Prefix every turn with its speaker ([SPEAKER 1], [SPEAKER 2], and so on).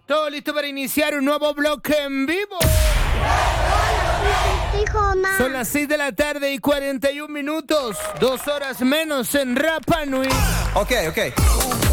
[SPEAKER 1] Todo listo para iniciar un nuevo bloque en vivo. Son las 6 de la tarde y 41 minutos. 2 horas menos en Rapa Nui.
[SPEAKER 2] Ok.